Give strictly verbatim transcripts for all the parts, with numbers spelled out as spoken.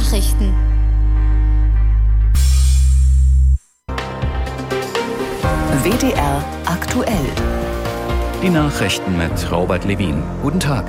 Nachrichten. W D R aktuell. Die Nachrichten mit Robert Levin. Guten Tag.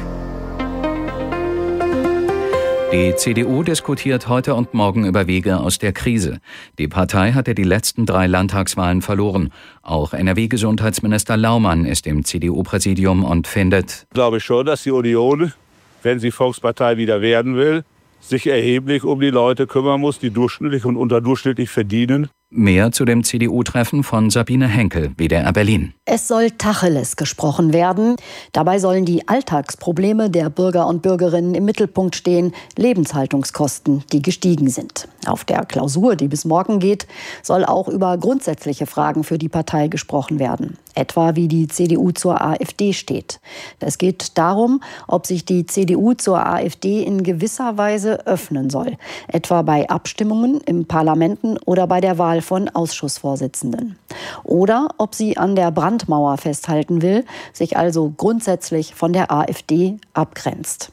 Die C D U diskutiert heute und morgen über Wege aus der Krise. Die Partei hatte die letzten drei Landtagswahlen verloren. Auch N R W-Gesundheitsminister Laumann ist im C D U-Präsidium und findet: Ich glaube schon, dass die Union, wenn sie Volkspartei wieder werden will, sich erheblich um die Leute kümmern muss, die durchschnittlich und unterdurchschnittlich verdienen. Mehr zu dem C D U-Treffen von Sabine Henkel, W D R Berlin. Es soll Tacheles gesprochen werden. Dabei sollen die Alltagsprobleme der Bürger und Bürgerinnen im Mittelpunkt stehen, Lebenshaltungskosten, die gestiegen sind. Auf der Klausur, die bis morgen geht, soll auch über grundsätzliche Fragen für die Partei gesprochen werden. Etwa wie die C D U zur AfD steht. Es geht darum, ob sich die C D U zur AfD in gewisser Weise öffnen soll. Etwa bei Abstimmungen im Parlamenten oder bei der Wahl von Ausschussvorsitzenden. Oder ob sie an der Brandmauer festhalten will, sich also grundsätzlich von der AfD abgrenzt.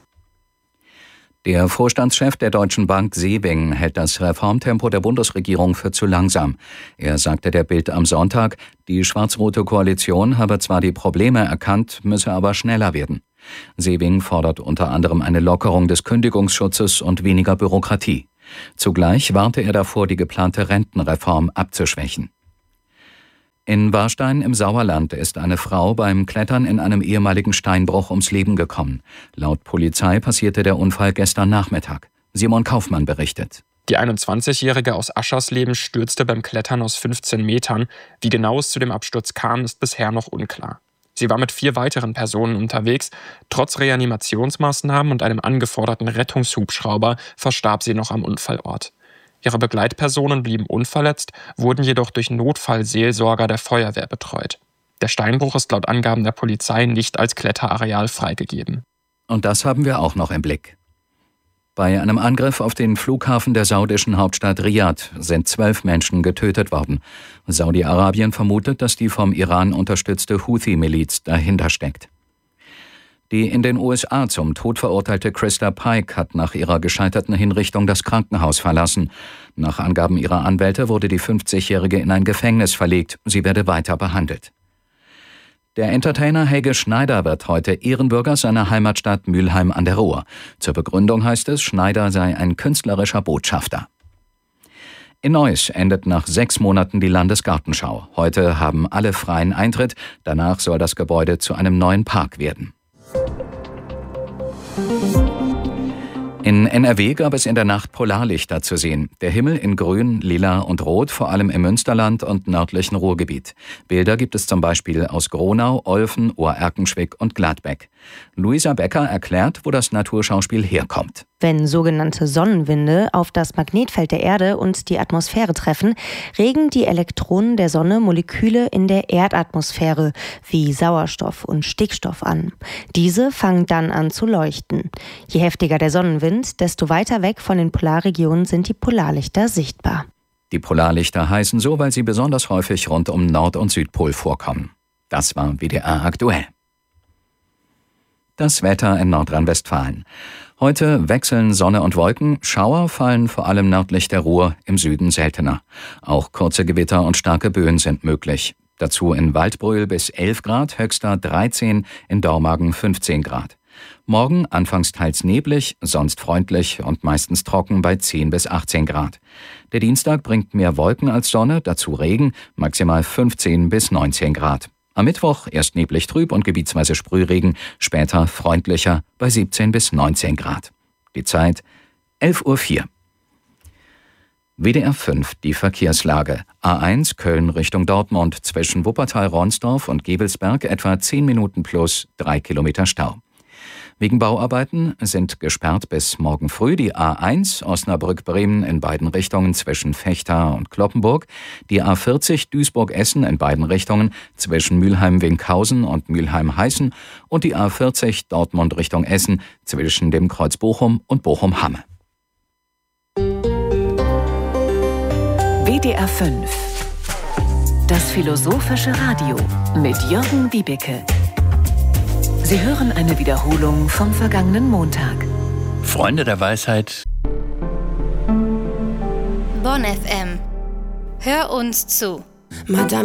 Der Vorstandschef der Deutschen Bank Sewing hält das Reformtempo der Bundesregierung für zu langsam. Er sagte der Bild am Sonntag, die schwarz-rote Koalition habe zwar die Probleme erkannt, müsse aber schneller werden. Sewing fordert unter anderem eine Lockerung des Kündigungsschutzes und weniger Bürokratie. Zugleich warnte er davor, die geplante Rentenreform abzuschwächen. In Warstein im Sauerland ist eine Frau beim Klettern in einem ehemaligen Steinbruch ums Leben gekommen. Laut Polizei passierte der Unfall gestern Nachmittag. Simon Kaufmann berichtet. Die einundzwanzigjährige aus Aschersleben stürzte beim Klettern aus fünfzehn Metern. Wie genau es zu dem Absturz kam, ist bisher noch unklar. Sie war mit vier weiteren Personen unterwegs. Trotz Reanimationsmaßnahmen und einem angeforderten Rettungshubschrauber verstarb sie noch am Unfallort. Ihre Begleitpersonen blieben unverletzt, wurden jedoch durch Notfallseelsorger der Feuerwehr betreut. Der Steinbruch ist laut Angaben der Polizei nicht als Kletterareal freigegeben. Und das haben wir auch noch im Blick. Bei einem Angriff auf den Flughafen der saudischen Hauptstadt Riad sind zwölf Menschen getötet worden. Saudi-Arabien vermutet, dass die vom Iran unterstützte Houthi-Miliz dahinter steckt. Die in den U S A zum Tod verurteilte Krista Pike hat nach ihrer gescheiterten Hinrichtung das Krankenhaus verlassen. Nach Angaben ihrer Anwälte wurde die fünfzigjährige in ein Gefängnis verlegt. Sie werde weiter behandelt. Der Entertainer Helge Schneider wird heute Ehrenbürger seiner Heimatstadt Mülheim an der Ruhr. Zur Begründung heißt es, Schneider sei ein künstlerischer Botschafter. In Neuss endet nach sechs Monaten die Landesgartenschau. Heute haben alle freien Eintritt. Danach soll das Gebäude zu einem neuen Park werden. In N R W gab es in der Nacht Polarlichter zu sehen. Der Himmel in Grün, Lila und Rot, vor allem im Münsterland und nördlichen Ruhrgebiet. Bilder gibt es zum Beispiel aus Gronau, Olfen, Ohr-Erkenschwick und Gladbeck. Luisa Becker erklärt, wo das Naturschauspiel herkommt. Wenn sogenannte Sonnenwinde auf das Magnetfeld der Erde und die Atmosphäre treffen, regen die Elektronen der Sonne Moleküle in der Erdatmosphäre wie Sauerstoff und Stickstoff an. Diese fangen dann an zu leuchten. Je heftiger der Sonnenwind, desto weiter weg von den Polarregionen sind die Polarlichter sichtbar. Die Polarlichter heißen so, weil sie besonders häufig rund um Nord- und Südpol vorkommen. Das war W D R aktuell. Das Wetter in Nordrhein-Westfalen. Heute wechseln Sonne und Wolken. Schauer fallen vor allem nördlich der Ruhr, im Süden seltener. Auch kurze Gewitter und starke Böen sind möglich. Dazu in Waldbröl bis elf Grad, Höxter dreizehn, in Dormagen fünfzehn Grad. Morgen anfangs teils neblig, sonst freundlich und meistens trocken bei zehn bis achtzehn Grad. Der Dienstag bringt mehr Wolken als Sonne, dazu Regen, maximal fünfzehn bis neunzehn Grad. Am Mittwoch erst neblig trüb und gebietsweise Sprühregen, später freundlicher bei siebzehn bis neunzehn Grad. Die Zeit elf Uhr vier. W D R fünf, die Verkehrslage. A eins Köln Richtung Dortmund, zwischen Wuppertal-Ronsdorf und Gebelsberg etwa zehn Minuten plus drei Kilometer Stau. Wegen Bauarbeiten sind gesperrt bis morgen früh die A eins Osnabrück-Bremen in beiden Richtungen zwischen Vechta und Cloppenburg, die A vierzig Duisburg-Essen in beiden Richtungen zwischen Mülheim-Winkhausen und Mülheim-Heißen und die A vierzig Dortmund Richtung Essen zwischen dem Kreuz Bochum und Bochum-Hamme. W D R fünf. Das philosophische Radio mit Jürgen Wiebeke. Sie hören eine Wiederholung vom vergangenen Montag. Freunde der Weisheit. Bonn F M. Hör uns zu. Madame